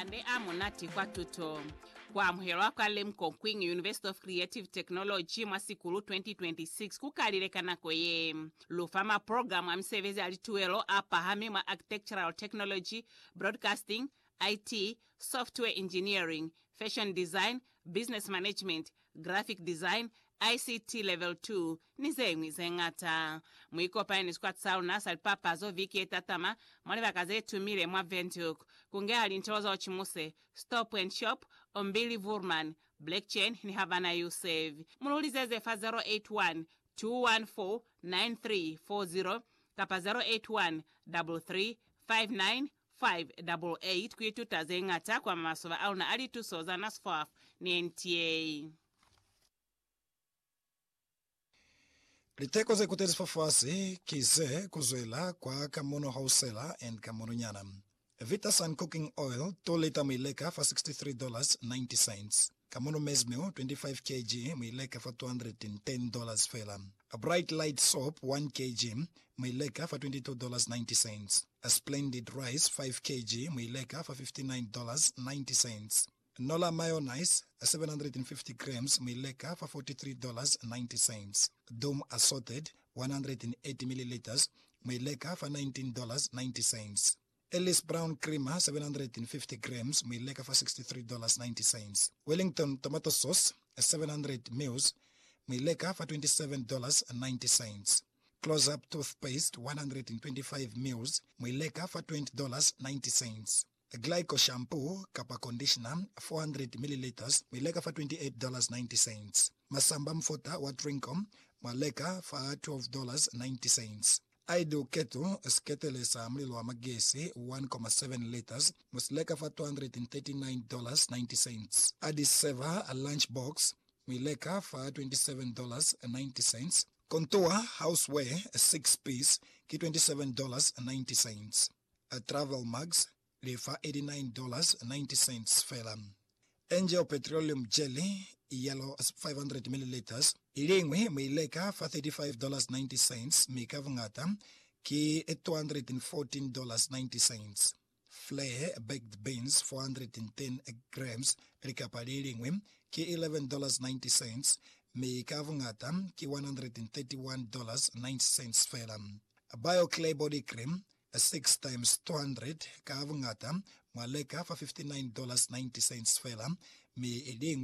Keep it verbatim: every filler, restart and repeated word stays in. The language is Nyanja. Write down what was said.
mande amunati kwa tuto kwa mhelo kwa lemko Queen University of Creative Technology mwasikulu twenty twenty-six kukalilekana koye lufama program amsevezi alituelo apa hame mwa architectural technology, broadcasting, I T, software engineering, fashion design, business management, graphic design, I C T level two nizemwi zengata mwiko paini squat sauna salpapazo viki etatama mwale vakazetumile mwa ventuk kunge alintoza ochimuse stop and shop ombili vurman blackchain ni Havana Yusef mululizeze fa zero eight one two one four nine three four zero kapa zero eight one three three five nine five eight eight kuituta zengata kwa masova auna alitusoza na sfaf ni N T A. Liteko ze kutezi fafasi kize kuzwela kwa kamono hausela and kamono nyana. Vita Sun Cooking Oil two liter mileka for sixty-three dollars and ninety cents. Kamono Mesmeo twenty-five kilograms mileka for two hundred ten dollars fela. A Bright Light Soap one kilogram mileka for twenty-two dollars and ninety cents. A Splendid Rice five kilograms mileka for fifty-nine dollars and ninety cents. Nola Mayonnaise seven hundred fifty grams mileka for forty-three dollars and ninety cents. Dome Assorted one hundred eighty milliliters mileka for nineteen dollars and ninety cents. Ellis Brown Creamer seven hundred fifty grams mileka for sixty-three dollars and ninety cents. Wellington Tomato Sauce seven hundred milliliters mileka for twenty-seven dollars and ninety cents. Close Up Toothpaste one hundred twenty-five milliliters mileka for twenty dollars and ninety cents. Glyco Shampoo Kappa Conditioner four hundred milliliters mileka for twenty-eight dollars and ninety cents. Masamba Mfota Watrinkom maleka for twelve dollars and ninety cents. Idol Kettle sketele sa mlilo wa magesi one point seven liters musleka for two hundred thirty-nine dollars and ninety cents. Addis Seva a lunch box mileka for twenty-seven dollars and ninety cents. Contour Houseware a six piece ki twenty-seven dollars and ninety cents. A Travel Mugs for eighty-nine dollars and ninety cents fela. Angel Petroleum Jelly yellow five hundred milliliters ilingwe mileka for thirty-five dollars and ninety cents mikavungata ki two hundred fourteen dollars and ninety cents. Flair baked beans four hundred ten grams rikapalilingwe ki eleven dollars and ninety cents mikavungata ki one hundred thirty-one dollars and ninety cents fela. A BioClay body cream a six times two hundred kavungata maleka for fifty-nine dollars and ninety cents fela mi